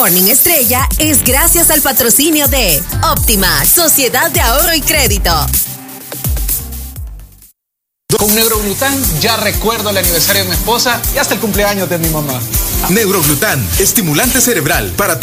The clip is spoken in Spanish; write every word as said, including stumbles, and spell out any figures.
Morning Estrella es gracias al patrocinio de Óptima, Sociedad de Ahorro y Crédito. Con Neuroglután ya recuerdo el aniversario de mi esposa y hasta el cumpleaños de mi mamá. Neuroglután, estimulante cerebral para